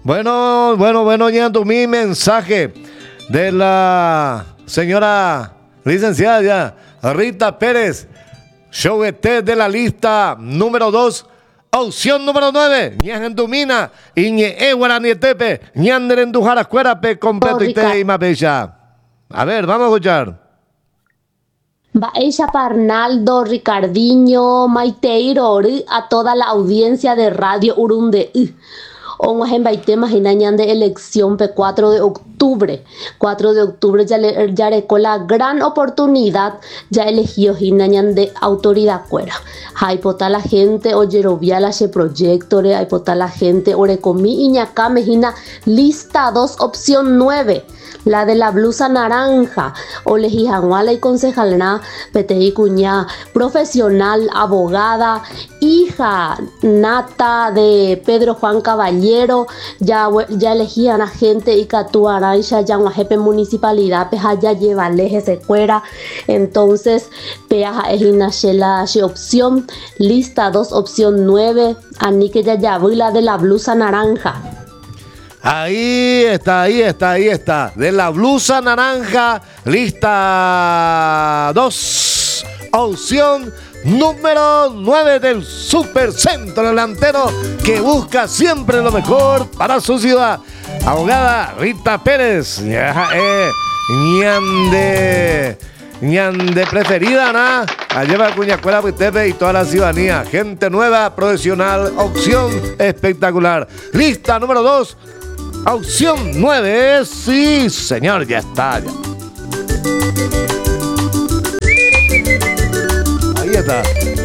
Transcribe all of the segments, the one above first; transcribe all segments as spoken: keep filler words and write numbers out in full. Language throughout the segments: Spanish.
Bueno, bueno, bueno, llegando mi mensaje de la señora licenciada ya, Rita Pérez, showete de la lista número dos, opción número nueve, ñajentumina, iñe eguara nietepe, ñanderendujara cuerape, completo y te y mapecha. A ver, vamos a escuchar. Baecha Parnaldo, Ricardinho, Maiteirori, a toda la audiencia de Radio Urunde. Vamos a invitar imaginan de elección P cuatro de octubre. cuatro de octubre ya le ya recó la gran oportunidad ya eligió Hinañan de autoridad cuera. Hay pota la gente oyerovia la che proyectore, hay pota la gente orecomi iñaca mejina lista dos opción nueve. La de la blusa naranja, o legijanuala y concejalna, Petei Cuñá, profesional, abogada, hija nata de Pedro Juan Caballero, ya, ya elegían a gente y Catú Araixa, ya una jefe municipalidad, peja ya lleva leje se cuera, entonces, peja es inachela opción, lista dos, opción nueve, anique ya ya voy la de la blusa naranja. Ahí está, ahí está, ahí está. De la blusa naranja, lista dos. Opción número nueve del supercentro delantero que busca siempre lo mejor para su ciudad. Abogada Rita Pérez. Eh, ñande. Ñande preferida, ¿no? Allá Cuñacuela, Pitepe y toda la ciudadanía. Gente nueva, profesional, opción espectacular. Lista número dos. Opción nueve, sí, señor, ya está. Ya. Ahí está.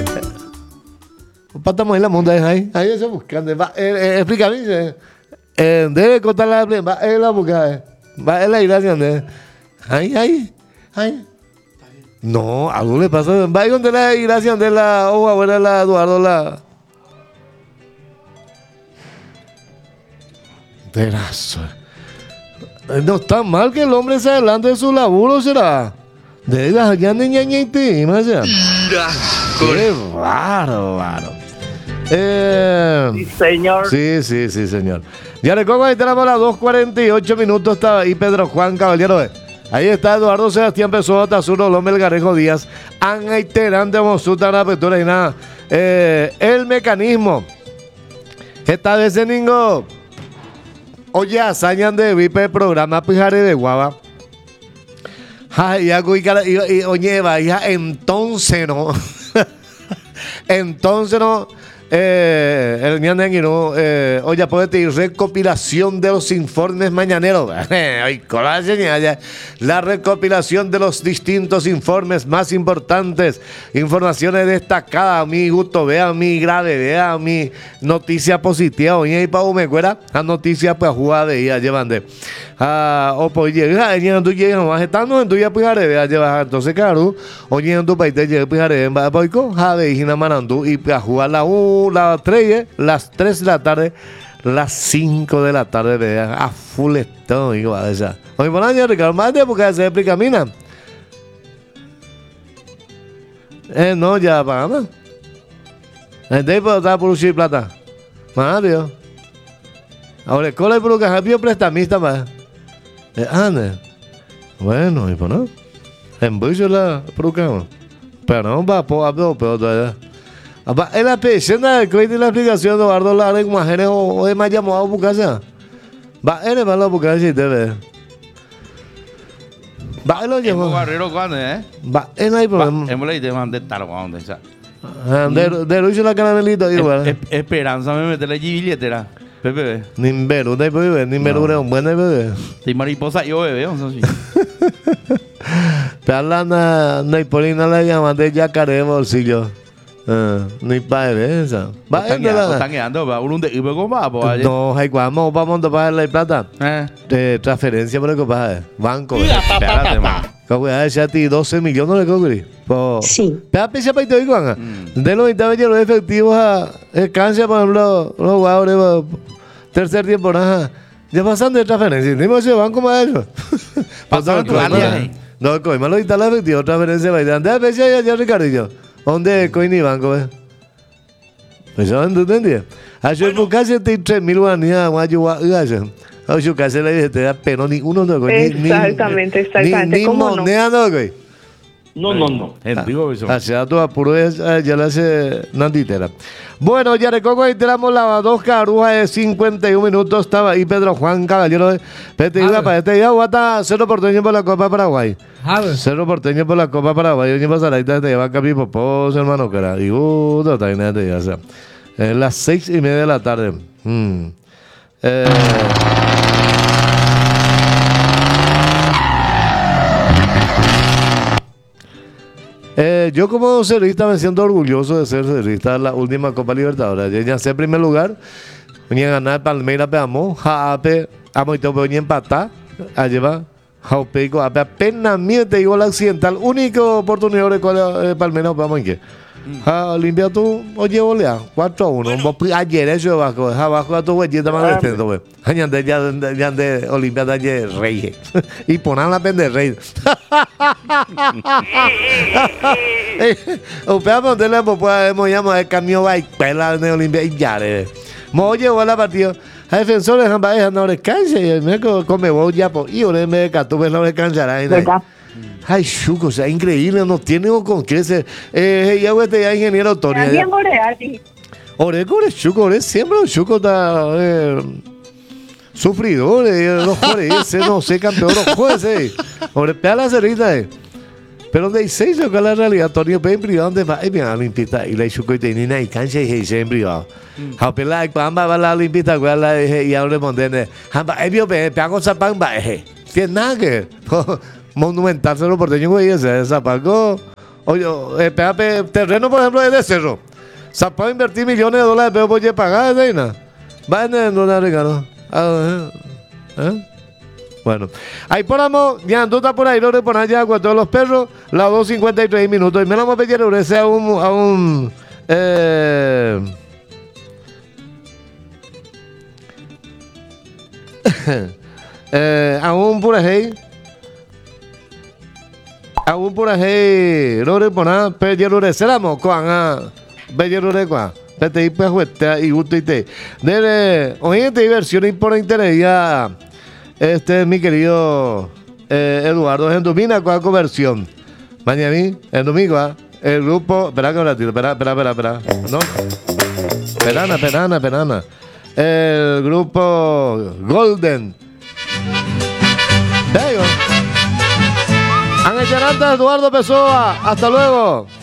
Patamos en la monda ahí. Ahí se buscan. Va, eh, eh, explícame. Eh, debe contar la va en la busca. Va en la iglesia. Ahí, ahí, ahí. No, algo le pasa. Va ahí donde la iglesia, donde la hoja buena, la Eduardo, la. Pedazo. No está mal que el hombre se adelante de su laburo, será. De las allá de ñañete, imagínate. Qué bárbaro. Eh, sí, señor. Sí, sí, sí, señor. Ya recuerdo ahí tenemos las dos cuarenta y ocho minutos. Estaba ahí Pedro Juan Caballero. Ahí está Eduardo Sebastián Pessoa, Tazuro, López Melgarejo Díaz. Anga iterante, Mosuta, la apertura y nada. Eh, el mecanismo. Esta vez en Ningo. Oye, hazañan de vipe el programa Pijare de Guava. Ay, oye, vaya, entonces no. Entonces no. Eh, el ñanenguino, eh, oye, puede tener recopilación de los informes mañaneros. Ay, la recopilación de los distintos informes más importantes, informaciones destacadas, mi gusto, vea mi grave, vea mi noticia positiva. Oye, y pa' me cuera, la noticia pues jugada de ella llevan de. Ah, o pues llega, en tu llega más estando en tu ya pues vea llevar entonces claro, oye en tu país te llega pues haré va poico, jade y manando y a jugar la u la tres, las tres de la tarde, las cinco de la tarde vea a full estado igual esa. Oye, por año Ricardo, más de porque se explica mina. Eh, no, ya pagamos. Entonces puedo estar por usar plata. Mario. Ahora, ¿cuál es por que había prestamista más? Eh, ande. Bueno, y pues no. En bucho la procama. Pero no va por hablar pero todavía. En la persona de crédito y la explicación de Eduardo Lara en Majeres o de más llamado a buscarse. Va, él va a buscar si te ve. Va, él lo llevó. Barrero cuando, ¿eh? Va, él no hay problema. Hemos leído de estar cuando, esa. De de Lucho la caramelita igual. Esperanza me mete la billetera. Bebé. Ni vero, no hay bebé, ni vero es un buen bebé. Si mariposa yo bebé, o sea, sí. Te hablan a Naipolina la llaman de yacaré bolsillo. Uh, ni para esa. Va, están quedando, va, un de y luego va, pues. No, hay cuamo, vamos a pagar la plata. Eh. De transferencia por el copaje. Banco. Espérate, man. Como ya decía a ti doce millones de cocri. Sí. Te da pesa para ir igual. De los veinte los efectivos a cancha, por ejemplo, los jugadores, tercer tiempo, nada. Ya pasan de transferencia. Ni más se van como a ellos. Pasaron tu área. No, coima lo instala efectivo, transferencia para ir. Anda, pesa ya, ya, Ricardillo. ¿Dónde coin y banco, eh? Eso entendí. Ayer por casi te tres mil guaranías, guayo, guayo. Oye, casi la billetera, pero ni uno no, güey. Exactamente, exactamente. Ni, ni ¿Cómo no? moneda, no, güey. No, no, no. En vivo eso. Hacia tu apuro es, eh, ya la hace Nanditera. Bueno, ya recoco ahí tenemos las dos carujas de cincuenta y un minutos. Estaba ahí Pedro Juan Caballero. De, Pete, iba para este día, guata, cero porteño por la Copa Paraguay. Cero porteño por la Copa Paraguay. Oye, pasar ahí te lleva Capi Popos, hermano, que era. Y uh, no está nada, ya sea. Es las seis y media de la tarde. Mm. Eh. Eh, yo como cerrista me siento orgulloso de ser cerrista de la última Copa Libertadores. Ya sé en primer lugar, venía a ganar Palmeiras Peamo, Jaape, Amoito Peña empatar, allí va, Jaupeico, apenas mío te digo la accidental, única oportunidad de eh, Palmeiras Peamo en que. Ja, limpia tú, oye, olea, cuatro a uno. Bueno. Ayer eso abajo, abajo a tu huellita más detento, güey. Añade ya ya de Olimpia de Reyes. Y ponan la pende rey. O peamos de la pues hemos el camión va y pela de Olimpia y ya le. Mo llevó la partida. A defensores han bajado no descansa y me come vos ya por y ahora me catuve no descansará. Ay, Chuco, o sea, increíble, no tiene con qué ser. Eh, ya este ya ingeniero Tony. Bien Boreal, sí. Ore, ore, Chuco, ore, siempre Chuco está eh, sufridor, eh, los jueces, no sé, campeón, los jueces. Ore, pega la cerita, eh. Pero de seis yo que la realidad, Tony, pe en privado, donde va, eh, bien, a la limpita, y la Chuco y tenía y cancha y se en privado. A pela, cuando va la limpita, cuando la y ahora responden, hamba, eh, bien, pega con zapamba, eh. Tiene nada que monumental Cerro Porteño, güey, ese Zapaco. Oye, eh, pega, pe, terreno, por ejemplo, es de Cerro. Zapaco invertir millones de dólares, pero voy a pagar, ¿eh? Va en una regalo. Ah, ¿eh? Bueno, ahí ponemos, ya anduta por ahí, lo por allá con todos los perros, las dos cincuenta y tres minutos. Y me la vamos a pedir a un, a un, eh, eh, a un purajei. Aún por ahí, lore pona, peyerure, seramos con a peyerure con pete y pejuete y gusto y te. Debe, hoy en diversión y por interés ya, este mi querido eh, Eduardo Gendumina con la conversión. Mañana el domingo, el grupo, espera que me la tiro, espera, espera, espera, espera, no, perana, perana, perana. El grupo Golden. There you go. Ángel Charanta, Eduardo Pessoa. Hasta luego.